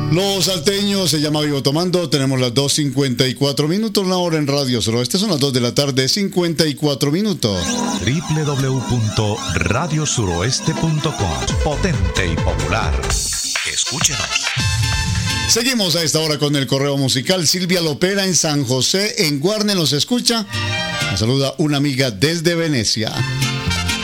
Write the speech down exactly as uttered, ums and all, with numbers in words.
Los salteños se llama Vivo Tomando. Tenemos las dos cincuenta y cuatro minutos, la hora en Radio Suroeste. Son las dos de la tarde, cincuenta y cuatro minutos. doble u doble u doble u punto radio suroeste punto com. Potente y popular. Escúchenos. Seguimos a esta hora con el correo musical. Silvia Lopera en San José, en Guarne, nos escucha. Nos saluda una amiga desde Venecia.